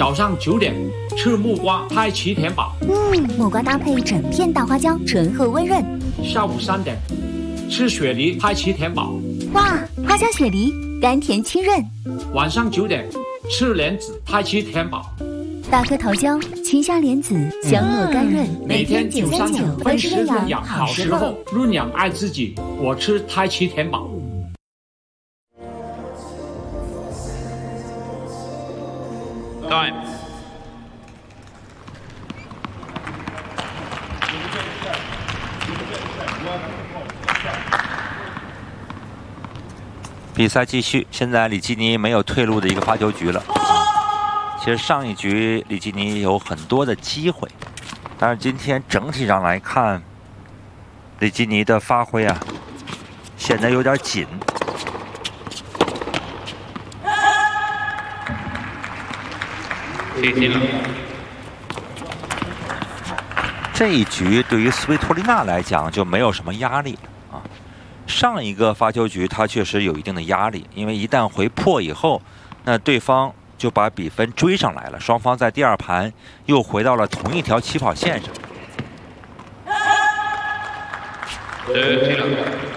早上9点吃木瓜太齐填饱。 木瓜搭配整片大花椒，醇厚温润。 下午3点吃雪梨太齐填饱。 哇，花椒雪梨，甘甜清润。 晚上9点吃莲子太齐填饱。 大颗桃胶，清香莲子，香糯甘润。 每天939分时润养好时候，润养爱自己。我吃太齐填饱。 Time。 比赛继续，现在里基尼没有退路的一个发球局了。其实上一局里基尼有很多的机会，但是今天整体上来看，里基尼的发挥啊，显得有点紧。这一局对于斯维托利娜来讲就没有什么压力了啊。上一个发球局他确实有一定的压力，因为一旦回破以后，那对方就把比分追上来了，双方在第2盘又回到了同一条起跑线上。